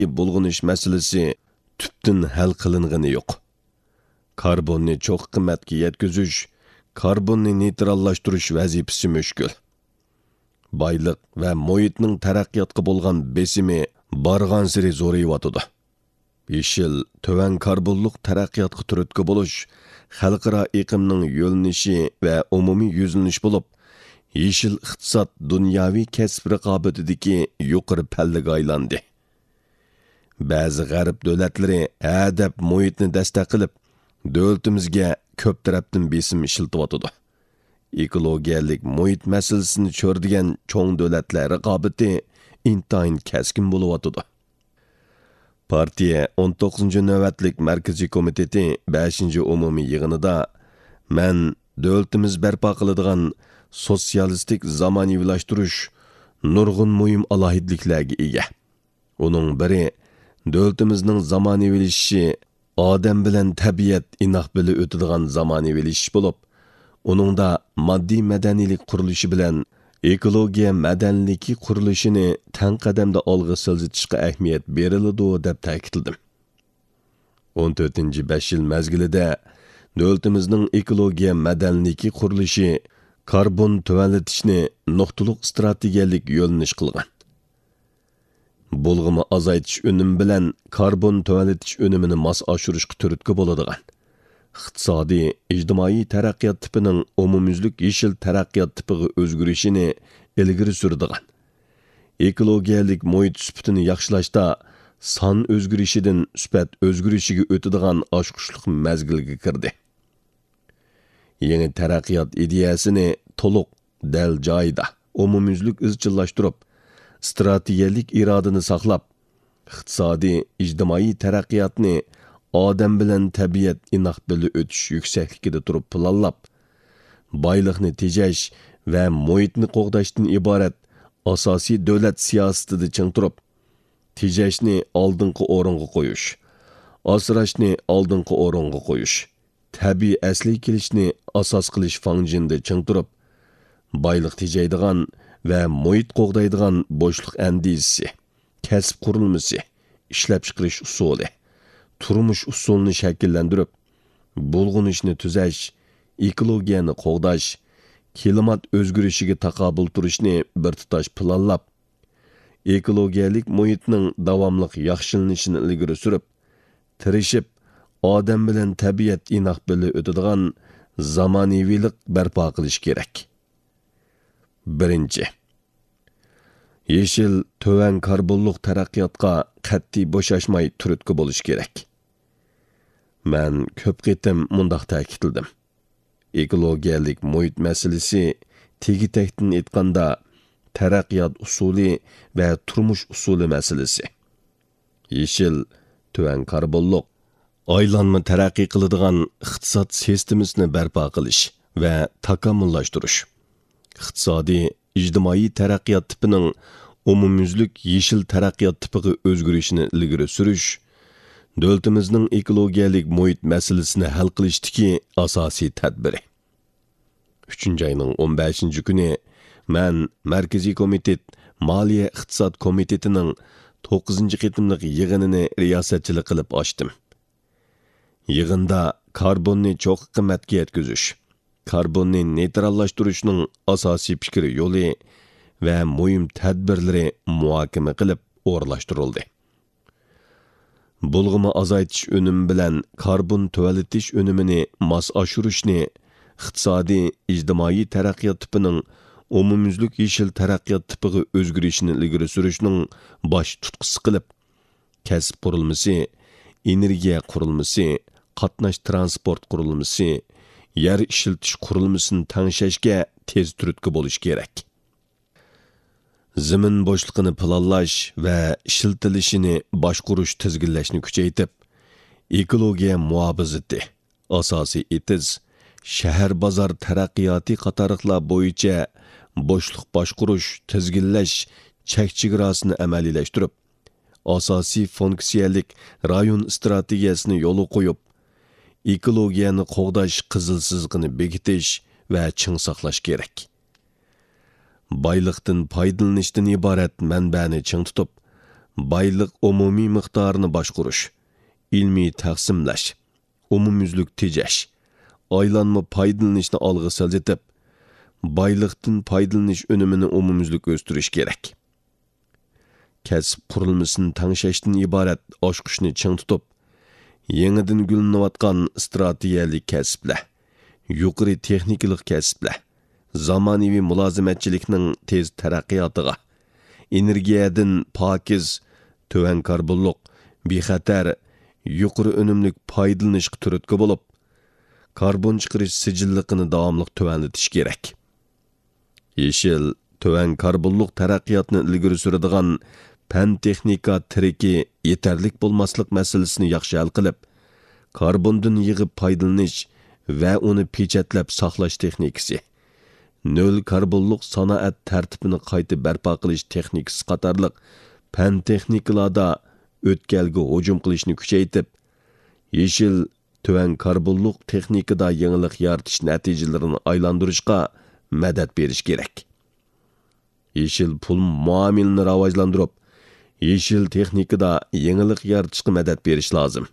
bulg'unish masalasi tubdan hal qilingani yo'q. Karbonni cho'q qimmatga yetkazish, karbonni neytrallashtirish vazifasi mushkul. Boyliq va muhitning taraqqiyotga bo'lgan besimi barg'ansiri zo'rayotdi. Yeshil, töven karbonliq taraqqiyotga turtki bo'lish, xalqaro iqlimning yo'linishi va umumiy yuzlanish bo'lib, yeshil iqtisod dunyoviy kasb raqobatidagi yuqori pallaga aylandi. Ba'zi g'arb davlatlari adab muhitni dastak qilib, davlatimizga ko'p tarafdan besim ishiltiyotdi. Ekologiyalik muhit masalasini cho'rdigan cho'ng davlatlar raqobati intayin keskin bo'layotdi. Partiya 19. navbatlik Markaziy komiteti 5. umumiy yig'inida men davlatimiz barpo qiladigan sotsialistik zamonaviylashtirish nurg'un muhim alohidliklarga ega. Uning biri davlatimizning zamonaviylashishi odam bilan tabiat inoq bilib o'tadigan zamonaviylashish bo'lib, uningda moddiy madaniylik qurilishi bilan ekologiya madaniylik qurilishini tang qadamda olg'a siljitishga ahamiyat beriladi deb ta'kidladim. 14-5 yil mezgilida davlatimizning ekologiya madaniylik qurilishi karbon tuvanlatishni nuqtaliq strategiyalik yo'linish qilgan. Bulg'imi azaytish unumi bilan karbon tuvanlatish unumini mos oshirishga turtki bo'ladigan iqtisodiy, ijtimoiy taraqqiyot tipining umumyuzlik yeshil taraqqiyot tipiga o'zgarishini ilgari suradigan, ekologiyalik muhit sifatini yaxshilashda son o'zgarishidan sifat o'zgarishiga o'tadigan oshqushliq mezgilga kirdi. Yangi taraqqiyot ideyasini to'liq dal joyida umumyuzlik izchillashtirib, strategiyalik irodani saqlab, iqtisodiy, ijtimoiy taraqqiyotni odam bilan tabiat inoq bilib o'tish yuksakligida turib planlab, boyliqni tejash va muhitni qo'g'dashdan iborat asosiy davlat siyosatida ching turib, tejashni oldingi o'ringa qo'yish, asrashni oldingi o'ringa qo'yish, tabiiy asliy kelishni asos qilish fanjinda ching turib, boyliq tejaydigan va muhit qo'g'daydigan bo'shliq andizisi, kasb qurilmasi, ishlab chiqarish usuli, turmush usulini shakllantirib, bulg'unishni tuzash, ekologiyani qo'g'dash, klimat o'zgarishiga taqobil turishni bir tutash planlab, ekologiyalik muhitning davomli yaxshilanishini ilgari surib, tirishib, odam bilan tabiat inoq bilib o'tadigan zamonaviylik barpo qilish kerak. Birinchi, yeshil töven karbonliq taraqqiyotga qat'iy bo'shashmay turtki bo'lish kerak. Men ko'p qitim mundaq ta'kidladim. Ekologiyalik muhit masalasi tegitakdan aytganda taraqqiyot usuli va turmush usuli masalasi. Yeshil töven karbonliq aylanma taraqqiy qiladigan iqtisod sistemasini barpo qilish va takomillashtirish, iqtisodiy, ijtimoiy taraqqiyot tipining umumyuzlik yeshil taraqqiyot tipiga o'zgarishini ilgari surish, davlatimizning ekologiyalik muhit masalasini hal qilishdagi asosiy tadbiri. 3-oyning 15-kuni men Markaziy komitet Moliya iqtisod komitetining 9-qitimliq yig'inini riyosatchilik qilib ochdim. Yig'inda karbonni cho'q qimmatga yetkazish, karbonni neytrallashtirishning asosiy fikri yo'li va muhim tadbirlari muhokama qilib o'rlashtirildi. Bulg'imi azaytish unumi bilan karbon tuvalatish unumini mos oshirishni iqtisodiy, ijtimoiy taraqqiyot tipining umumyuzlik yeshil taraqqiyot tipiga o'zgarishini ilgari surishning bosh tutqusi qilib, kasb qurilmasi, energiya qurilmasi, qatnash transport qurilmasi, yer ishiltish qurilmasini tanishashga tez turtki bo'lish kerak. Zimin bo'shliqini planlash va ishiltilishini boshqurish tizginlashni kuchaytirib, ekologiya muhofazati, asosiy etiz, shahar bozor taraqqiyoti qatoriqlar bo'yicha bo'shliq boshqurish, tizginlash chek-chegarasini amaliyalashtirib, asosiy funksiyalik rayon strategiyasini yo'li qo'yib, ekologiyani qo'g'dash qizil sizg'ini bekitish va ching saqlash kerak. Boyliqdan foydalanishdan iborat manbani ching tutib, bayliq umumiy miqdorini boshqarish, ilmiy taqsimlash, umumyuzlik tejash, aylanma foydalanishni olg'a siljitib, bayliqdan foydalanish unumini umumyuzlik o'stirish kerak. Kasb qurilmasini tanglashdan iborat oshqushni ching tutib, yangidan gullanayotgan strategiyalik kasblar, yuqori texnikalik kasblar, zamonaviy mulozimatchilikning tez taraqqiyotiga, energiyadan pokiz, to'van karbonliq, bexatar, yuqori unumlik foydalanishga turtki bo'lib, karbon chiqarish sijilliqini davomli tovanlatish kerak. Yeşil, to'van karbonliq taraqqiyotni ilgari suradigan fan texnika tiriki yetarlik bo'lmaslik masalasini yaxshi hal qilib, karbondan yig'ib foydalanish va uni pechatlab saqlash texnikasi, nol karbonliq sanoat tartibini qayta barpo qilish texnikasi qatorliq fan texnikalarda o'tkalga hujum qilishni kuchaytirib, yeşil, to'van karbonliq texnikada yangilik yaratish natijalarini aylantirishga madad berish kerak. Yeşil pul muomilini rivojlantirib, yeşil texnikada yangilik yaratishga madad berish lozim.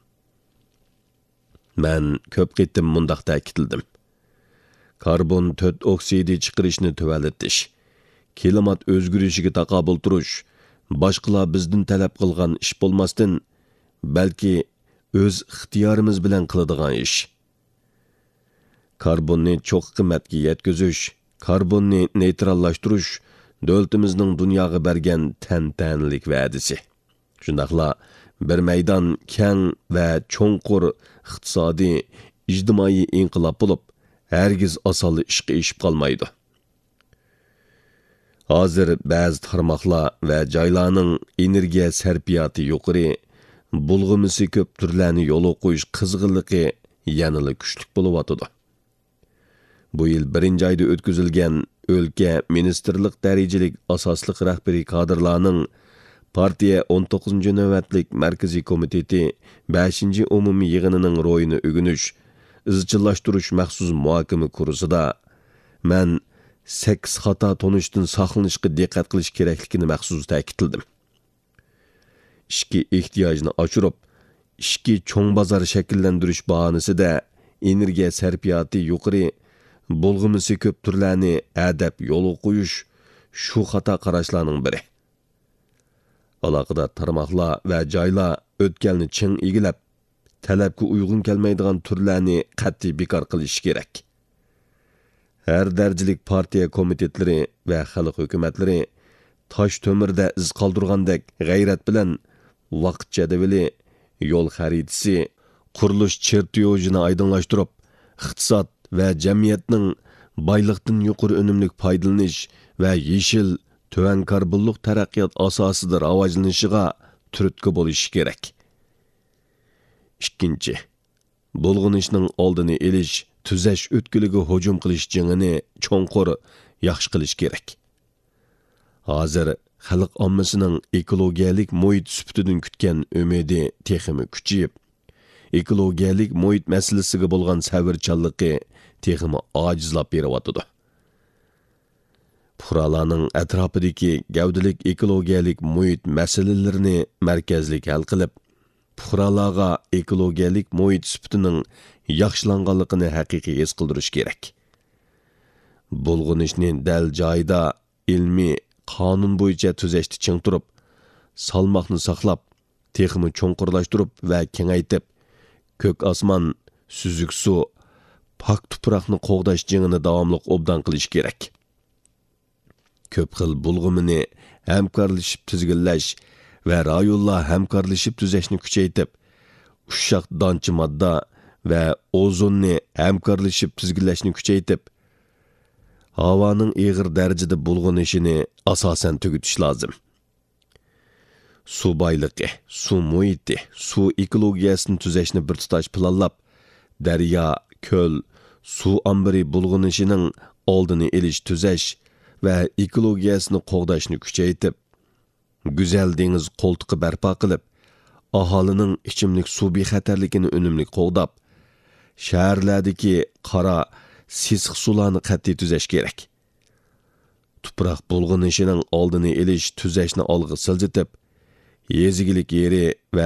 Men ko'p qitim mundaq ta'kidladim. Karbon 4 oksidi chiqarishni tuvallatish, klimat o'zgarishiga taqobil turish, boshqalar bizdan talab qilgan ish bo'lmasdan, balki o'z ixtiyorimiz bilan qiladigan ish. Karbonni cho'q qimmatga yetkazish, karbonni neytrallashtirish davlatimizning dunyoga bergan tantanlik va'dasi. Shundaqla bir maydon keng va cho'nqur iqtisodiy, ijtimoiy inqilob bo'lib, hargiz osonli ishga eshib qolmaydi. Hozir ba'zi tarmoqlar va joylarning energiya sarfiyoti yuqori, bulg'umisi ko'p turlarni yo'l qo'yish qizg'inligi yanada kuchli bo'lyotdi. Bu yil 1-oyda o'tkazilgan o'lka ministerlik darajalik asosliq rahbariy kadrlarning partiya 19-navbatlik markaziy komiteti 5-umumiy yig'inining ro'yini o'g'inish, izchillashtirish maxsus muhokama kursida men 8 xato tonishdan saqlanishga diqqat qilish kerakligini maxsus ta'kidladim. Ishki ehtiyojni oshirib, ishki cho'ng bozor shakllantirish bahonasida energiya sarfiyoti yuqori, bulg'umisi ko'p turlarni adab yo'l qo'yish shu xato qarashlarning biri. Aloqador tarmoqlar va joylar o'tkalni ching egilab, talabga uyg'un kelmaydigan turlarni qat'iy bekor qilish kerak. Har darajalik partiya komitetlari va xalq hukumatlari tosh to'mirda iz qoldirgandek g'ayrat bilan vaqt jadvali, yo'l xaritasi, qurilish chertyojini oydinlashtirib, iqtisod va jamiyatning boyliqdan yuqori unumlik foydalanish va yeşil, to'van karbonliq taraqqiyot asosida rivojlanishiga turtki bo'lishi kerak. Ikkinchi, bulg'anishning oldini olish, tuzash o'tkiliga hujum qilish jingini cho'nqur yaxshi qilish kerak. Hozir xalq ommasining ekologiyalik muhit suftidan kutgan umidi texmi kuchayib, ekologiyalik muhit masalasiga bo'lgan sabrchanligi texmi ojizlab beryotdi. Fuqarolarning atrofidagi gavdalik ekologiyalik muhit masalalarini markazlik hal qilib, fuqarolarga ekologiyalik muhit suftining yaxshilanganligini haqiqiy his qildirish kerak. Bulg'anishni dal joyida ilmiy qonun bo'yicha tuzashni ching turib, salmoqni saqlab, texmi cho'nqurlashtirib va kengaytib, ko'k osmon, suzuk suv, pak tuproqni qo'g'dash jingini davomli obdan qilish kerak. Ko'p xil bulg'umini hamkorlashib tizginlash va rayonlar hamkorlashib tuzashni kuchaytirib, ushshaq donchi modda va ozonni hamkorlashib tizginlashni kuchaytirib, havoning ig'ir darajada bulg'anishini asosan tugutish lozim. Suv boyligi, suv muhiti, suv ekologiyasini tuzashni bir tutash planlab, daryo, ko'l, suv ombiri bulg'anishining oldini olish tuzash va ekologiyasini qo'g'dashni kuchaytirib, go'zal dengiz qo'ltiqi barpo qilib, aholining ichimlik suv bexatarligini unumli qo'g'dab, shaharlardagi qora, sisiq suvlarni qat'iy tuzash kerak. Tuproq bulg'anishining oldini olish tuzashni olg'a siljitib, yezigilik yeri va